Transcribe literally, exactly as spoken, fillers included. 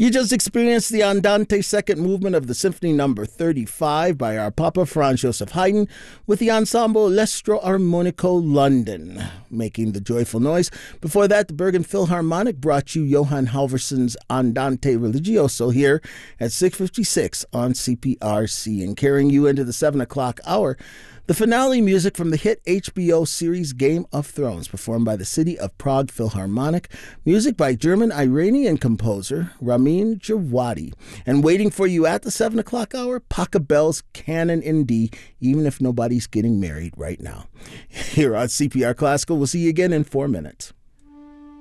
You just experienced the Andante second movement of the Symphony Number thirty-five by our Papa Franz Joseph Haydn with the ensemble L'Estro Armonico London, making the joyful noise. Before that, the Bergen Philharmonic brought you Johann Halvorson's Andante Religioso here at six fifty-six on C P R C. And carrying you into the seven o'clock hour, the finale music from the hit H B O series Game of Thrones, performed by the City of Prague Philharmonic, music by German-Iranian composer Ramin Djawadi. And waiting for you at the seven o'clock hour, Pachelbel's Canon in D, even if nobody's getting married right now. Here on C P R Classical, we'll see you again in four minutes.